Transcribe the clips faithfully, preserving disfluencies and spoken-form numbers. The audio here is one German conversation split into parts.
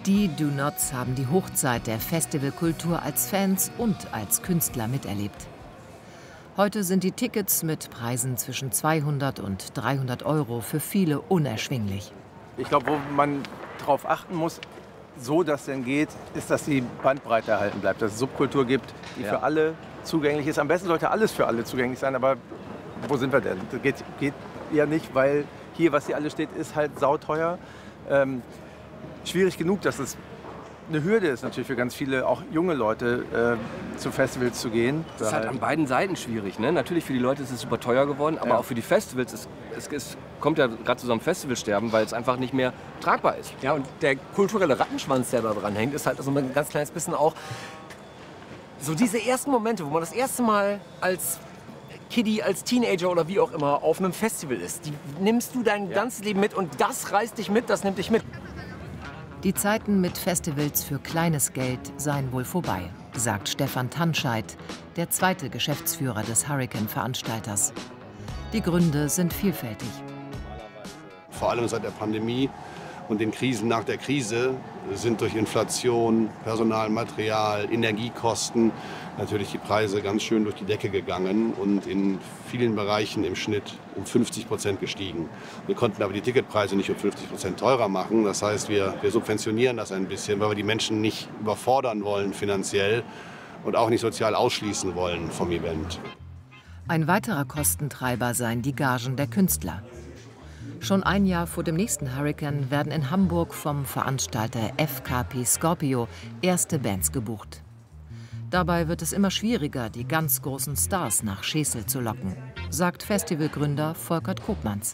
Die Do Nots haben die Hochzeit der Festivalkultur als Fans und als Künstler miterlebt. Heute sind die Tickets mit Preisen zwischen zweihundert und dreihundert Euro für viele unerschwinglich. Ich glaube, wo man darauf achten muss, so dass es denn geht, ist, dass die Bandbreite erhalten bleibt, dass es Subkultur gibt, die ja. für alle zugänglich ist. Am besten sollte alles für alle zugänglich sein, aber wo sind wir denn? Das geht, geht ja nicht, weil hier, was hier alles steht, ist halt sauteuer. Ähm, schwierig genug, dass es eine Hürde ist natürlich für ganz viele, auch junge Leute, äh, zu Festivals zu gehen. Das ist halt an beiden Seiten schwierig. Ne? Natürlich für die Leute ist es super teuer geworden, aber ja. auch für die Festivals. Ist, es, es kommt ja gerade zu so einem Festivalsterben, weil es einfach nicht mehr tragbar ist. Ja, und der kulturelle Rattenschwanz, der da dran hängt, ist halt so ein ganz kleines bisschen auch so diese ersten Momente, wo man das erste Mal als Kiddie, als Teenager oder wie auch immer auf einem Festival ist. Die nimmst du dein ja. ganzes Leben mit und das reißt dich mit, das nimmt dich mit. Die Zeiten mit Festivals für kleines Geld seien wohl vorbei, sagt Stefan Tanscheid, der zweite Geschäftsführer des Hurricane-Veranstalters. Die Gründe sind vielfältig. Vor allem seit der Pandemie und den Krisen nach der Krise sind durch Inflation, Personal, Material, Energiekosten natürlich die Preise ganz schön durch die Decke gegangen und in vielen Bereichen im Schnitt um fünfzig Prozent gestiegen. Wir konnten aber die Ticketpreise nicht um fünfzig Prozent teurer machen. Das heißt, wir, wir subventionieren das ein bisschen, weil wir die Menschen nicht überfordern wollen finanziell und auch nicht sozial ausschließen wollen vom Event. Ein weiterer Kostentreiber seien die Gagen der Künstler. Schon ein Jahr vor dem nächsten Hurricane werden in Hamburg vom Veranstalter F K P Scorpio erste Bands gebucht. Dabei wird es immer schwieriger, die ganz großen Stars nach Schesel zu locken, sagt Festivalgründer Volkert Kopmanns.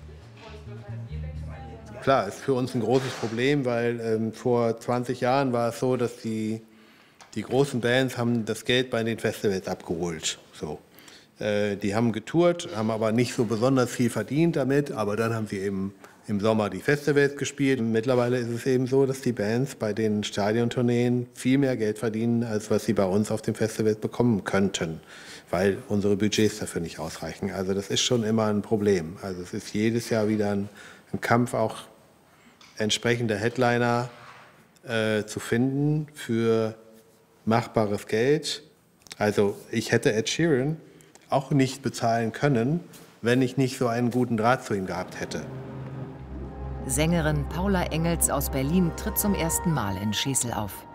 Klar, ist für uns ein großes Problem, weil ähm, vor zwanzig Jahren war es so, dass die, die großen Bands haben das Geld bei den Festivals abgeholt. So. Äh, die haben getourt, haben aber nicht so besonders viel verdient damit, aber dann haben sie eben im Sommer die Festivals gespielt. Mittlerweile ist es eben so, dass die Bands bei den Stadiontourneen viel mehr Geld verdienen, als was sie bei uns auf den Festivals bekommen könnten, weil unsere Budgets dafür nicht ausreichen. Also das ist schon immer ein Problem. Also es ist jedes Jahr wieder ein, ein Kampf, auch entsprechende Headliner äh, zu finden für machbares Geld. Also ich hätte Ed Sheeran auch nicht bezahlen können, wenn ich nicht so einen guten Draht zu ihm gehabt hätte. Sängerin Paula Engels aus Berlin tritt zum ersten Mal in Schesel auf.